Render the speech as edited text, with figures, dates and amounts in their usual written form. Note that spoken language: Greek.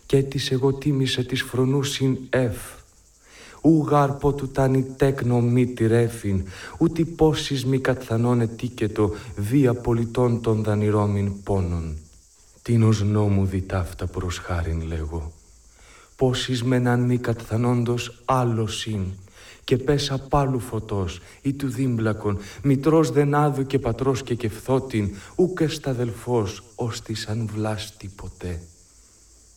και της εγώ τίμησε της φρονούσιν εφ. Ου γάρπο του τάνι τέκνο μη τη ρέφιν, ούτι πόσις μη κατθανών ετίκετο βία πολιτών των δανειρώμην πόνων. Τίνος νόμου δι ταύτα προς χάριν λέγω. Πόσις μεναν μη κατθανόντος άλλος ειν, και πέσα πάλου φωτός ή του δίμπλακον, μητρός δενάδου και πατρός και κεφθότην, ούκ εσταδελφός ως της αν βλάστη ποτέ.